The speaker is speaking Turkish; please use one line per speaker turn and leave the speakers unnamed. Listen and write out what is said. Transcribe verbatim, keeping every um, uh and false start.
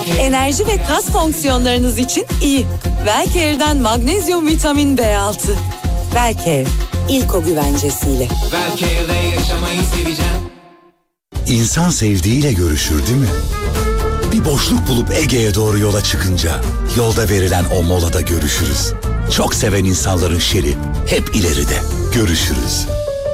Enerji ve kas fonksiyonlarınız için iyi. Velcare'den magnezyum vitamin B altı. Velcare, ilk o güvencesiyle.
Velcare'de yaşamayı seveceğim.
İnsan sevdiğiyle görüşür değil mi? Bir boşluk bulup Ege'ye doğru yola çıkınca yolda verilen o molada görüşürüz. Çok seven insanların şeri hep ileride. Görüşürüz.